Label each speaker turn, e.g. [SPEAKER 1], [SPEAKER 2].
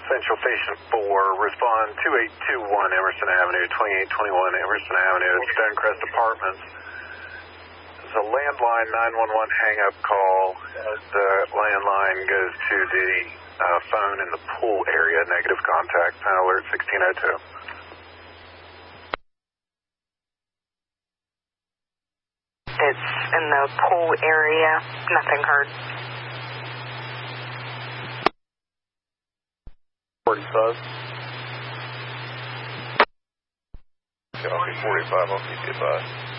[SPEAKER 1] Central Station 4, respond 2821 Emerson Avenue, 2821 Emerson Avenue, Stonecrest Apartments. It's a landline 911 hang-up call. The landline goes to the phone in the pool area, negative contact, Penn Alert 1602.
[SPEAKER 2] It's in the pool area, nothing heard.
[SPEAKER 3] 45. Copy 45, I'll keep you advised.